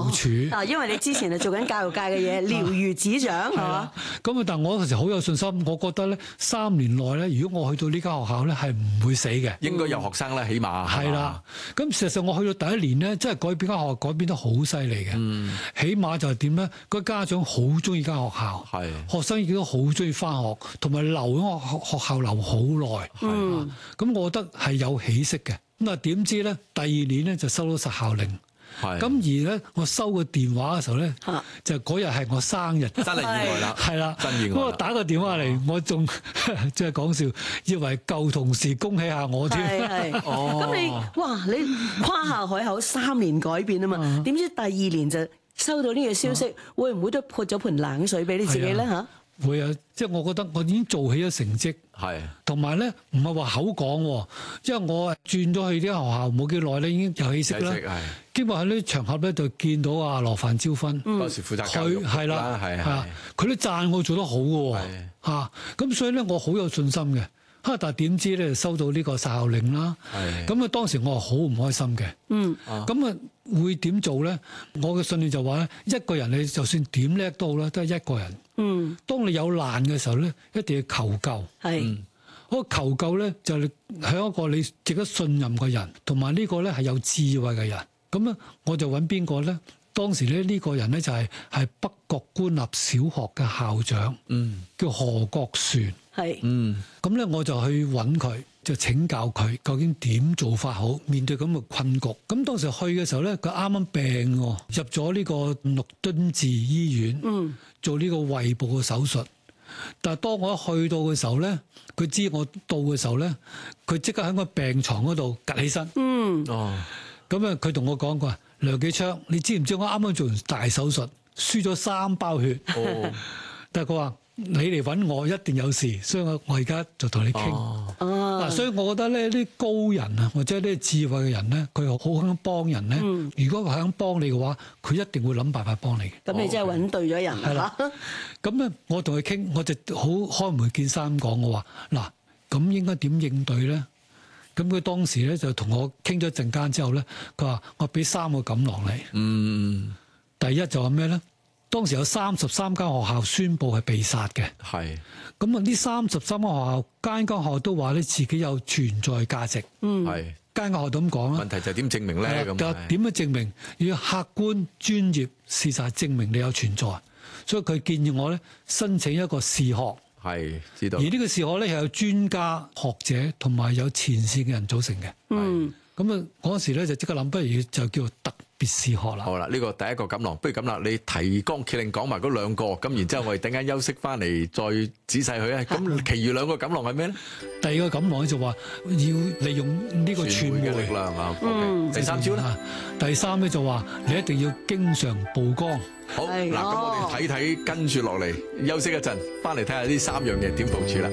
署。 因為你之前係做緊教育界嘅嘢，了如指掌係嘛？ 咁啊，但我嗰時好有信心，我覺得咧3年內咧，如果我去到呢間學校咧，係唔會死嘅。 應該有學生咧，起碼係啦。咁事實上我去到第一年咧，真係改變間學校，改變得好犀利嘅。起碼就係點咧？個家長好中意間學校，學生亦都好中意翻學，同埋留喺學校留好耐。咁我覺得係有起色嘅。咁啊，點知咧第2年咧就收到實效令。咁而咧，我收個電話嘅時候咧，就嗰日係我生日， 真係意外啦， 係啦， 真意外。 我打個電話嚟，我仲即係講笑，以為舊同事恭喜下我添。 咁你跨下海口3年改變啊嘛，點知第2年就收到呢個消息，會唔會都潑咗盆冷水俾你自己咧嚇？ 會啊，即係我覺得我已經做起咗成績，同埋咧唔係話口講，因為我轉咗去呢間學校冇幾耐咧，已經有起色啦。經過喺呢啲場合咧，就見到阿羅范椒芬， 當時負責教育係啦，佢都讚我做得好嘅喎，咁所以咧我好有信心嘅。但係點知咧收到呢個實效令啦，咁啊當時我係好唔開心嘅，咁啊會點做咧？我嘅信念就話咧，一個人你就算點叻都好啦，都係一個人。當你有難嘅時候咧，一定要求救。嗰個求救咧就係喺一個你值得信任嘅人，同埋呢個咧係有智慧嘅人。咁咧我就揾邊個咧？當時咧呢個人咧就係北角官立小學嘅校長，叫何國璇。咁咧我就去揾佢，就請教佢究竟點做法好面對咁嘅困局。咁當時去嘅時候咧，佢啱啱病喎，入咗呢個綠敦治醫院，做呢個胃部嘅手術。但係當我一去到嘅時候咧，佢知我到嘅時候咧，佢即刻喺個病床嗰度趌起身。咁啊，佢同我講過，梁紀昌，你知唔知我啱啱做完大手術，輸咗3包血。但係佢話你嚟揾我一定有事，所以我而家就同你傾。所以我覺得咧，啲高人啊，或者啲智慧嘅人咧，佢好肯幫人咧。如果佢肯幫你嘅話，佢一定會諗辦法幫你。 咁你真係揾對咗人。係啦。 咁咧，我同佢傾，我就好開門見山咁講，我話嗱，咁應該點應對咧？咁佢當時咧就同我傾咗一陣間之後咧，佢話我俾3個錦囊你。第一就話咩咧？當時有33間學校宣布係被殺嘅。咁啊，呢33間學校，間學校都話咧自己有存在價值。間學校都咁講啦。 問題就係點證明咧？咁點樣證明？要客觀專業事實證明你有存在。所以佢建議我咧申請一個視學。 知道。而呢個視學咧係有專家學者同埋有前線嘅人組成嘅。咁啊嗰時咧就即刻諗，不如就叫做特別視學啦。 好啦，呢個第一個錦囊，不如咁啦，你提綱挈領講埋嗰2個，咁然之後我哋等間休息翻嚟再仔細去啊。咁其餘2個錦囊係咩咧？ 第2個錦囊就話要利用呢個傳媒嘅力量啊。第3招咧？ 第3咧就話你一定要經常曝光。 好嗱，咁我哋睇睇跟住落嚟，休息一陣，翻嚟睇下呢3樣嘢點部署啦。